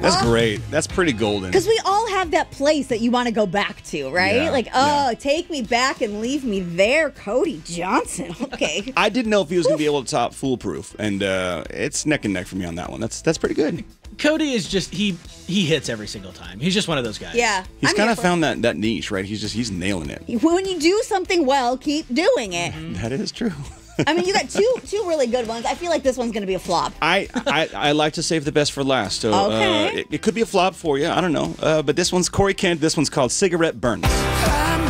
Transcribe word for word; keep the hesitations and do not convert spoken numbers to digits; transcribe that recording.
That's oh. great. That's pretty golden. Because we all have that place that you want to go back to, right? Yeah, like, oh, yeah. take me back and leave me there, Cody Johnson. Okay. I didn't know if he was going to be able to top Foolproof, and uh, it's neck and neck for me on that one. That's that's pretty good. Cody is just he he hits every single time. He's just one of those guys. Yeah. He's kind of found that, that niche, right? He's just he's nailing it. When you do something well, keep doing it. Mm-hmm. That is true. I mean, you got two two really good ones. I feel like this one's going to be a flop. I, I I like to save the best for last, so okay. uh, it, it could be a flop for you. I don't know, uh, but this one's Corey Kent. This one's called Cigarette Burns.